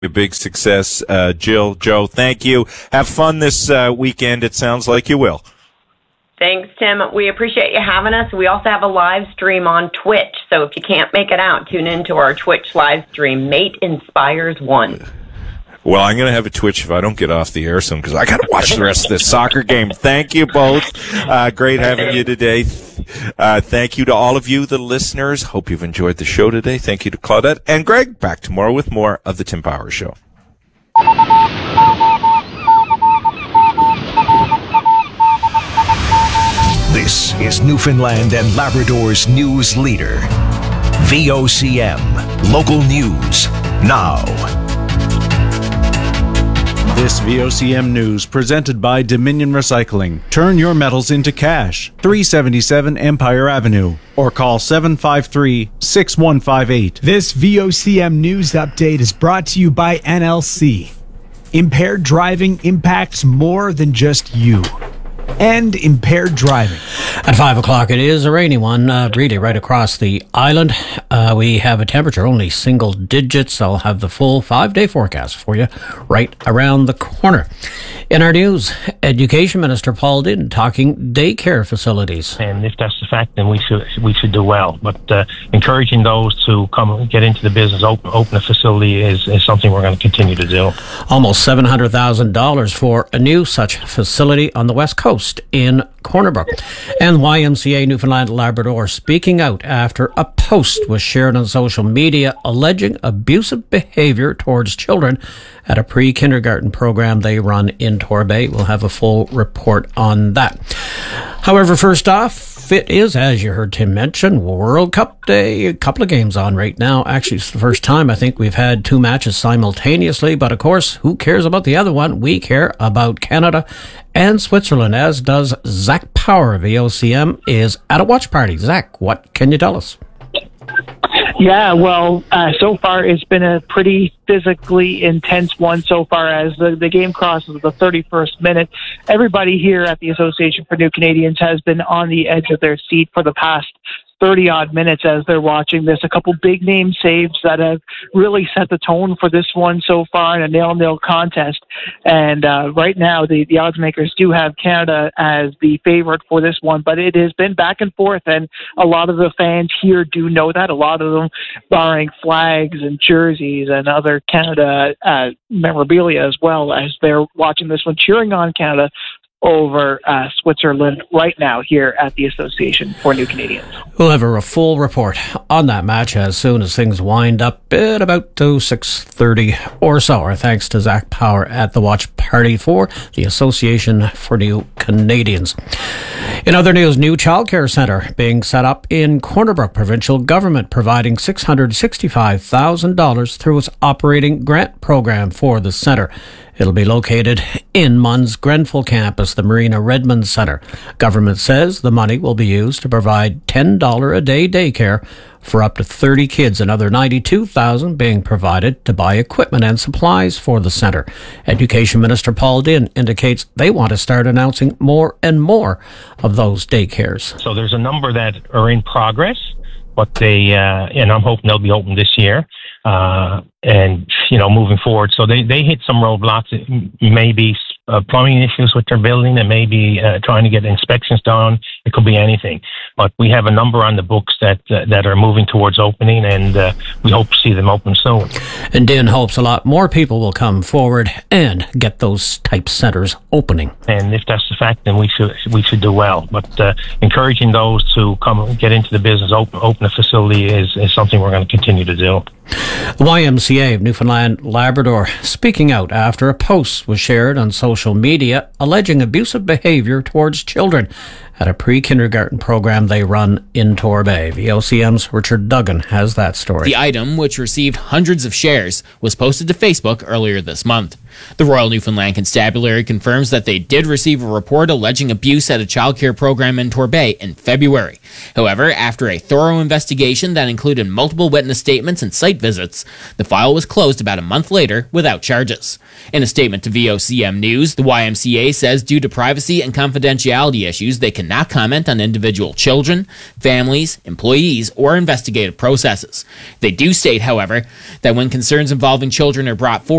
A big success. Jill, Joe, thank you. Have fun this weekend. It sounds like you will. Thanks, Tim. We appreciate you having us. We also have a live stream on Twitch, so if you can't make it out, tune into our Twitch live stream, Mate Inspires One. Well, I'm going to have a Twitch if I don't get off the air soon, because I got to watch the rest of this soccer game. Thank you both. Great having you today. Thank you to all of you, the listeners. Hope you've enjoyed the show today. Thank you to Claudette and Greg. Back tomorrow with more of the Tim Powers Show. This is Newfoundland and Labrador's news leader. VOCM. Local news now. This VOCM news presented by Dominion Recycling. Turn your metals into cash. 377 Empire Avenue. Or call 753-6158. This VOCM news update is brought to you by NLC. Impaired driving impacts more than just you. And impaired driving. At 5 o'clock, it is a rainy one, really right across the island. We have a temperature only single digits. I'll have the full 5-day forecast for you right around the corner. In our news, Education Minister Paul Dinn talking daycare facilities. And if that's the fact, then we should do well. But encouraging those to come and get into the business, open a facility is something we're going to continue to do. Almost $700,000 for a new such facility on the West Coast in Corner Brook. And YMCA Newfoundland Labrador speaking out after a post was shared on social media alleging abusive behavior towards children at a pre-kindergarten program they run in Torbay. We'll have a full report on that. However, first off, it is, as you heard Tim mention, World Cup Day. A couple of games on right now. Actually, it's the first time I think we've had two matches simultaneously. But of course, who cares about the other one? We care about Canada and Switzerland, as does Zach Power of VOCM, is at a watch party. Zach, what can you tell us? Yeah, well, so far it's been a pretty physically intense one so far as the game crosses the 31st minute. Everybody here at the Association for New Canadians has been on the edge of their seat for the past 30-odd minutes as they're watching this. A couple big-name saves that have really set the tone for this one so far in a 0-0 contest. And right now, the odds makers do have Canada as the favorite for this one, but it has been back and forth, and a lot of the fans here do know that. A lot of them borrowing flags and jerseys and other Canada memorabilia as well as they're watching this one, cheering on Canada over Switzerland right now here at the Association for New Canadians. We'll have a full report on that match as soon as things wind up at about 6:30 or so. Our thanks to Zach Power at the watch party for the Association for New Canadians. In other news, new childcare centre being set up in Corner Brook. Provincial government providing $665,000 through its operating grant program for the centre. It'll be located in MUN's Grenfell campus, the Marina Redmond Centre. Government says the money will be used to provide $10 a day daycare for up to 30 kids, another $92,000 being provided to buy equipment and supplies for the centre. Education Minister Paul Dinn indicates they want to start announcing more and more of those daycares. So there's a number that are in progress, but they, and I'm hoping they'll be open this year. And, moving forward. So they hit some roadblocks. It may be plumbing issues with their building. It may be trying to get inspections done. It could be anything. But we have a number on the books that are moving towards opening, and we hope to see them open soon. And Dinn hopes a lot more people will come forward and get those type centres opening. And if that's the fact, then we should do well. But encouraging those to come and get into the business, open a facility is something we're going to continue to do. The YMCA of Newfoundland Labrador speaking out after a post was shared on social media alleging abusive behaviour towards children at a pre-kindergarten program they run in Torbay. VOCM's Richard Duggan has that story. The item, which received hundreds of shares, was posted to Facebook earlier this month. The Royal Newfoundland Constabulary confirms that they did receive a report alleging abuse at a childcare program in Torbay in February. However, after a thorough investigation that included multiple witness statements and site visits, the file was closed about a month later without charges. In a statement to VOCM News, the YMCA says due to privacy and confidentiality issues, they cannot comment on individual children, families, employees, or investigative processes. They do state, however, that when concerns involving children are brought forward,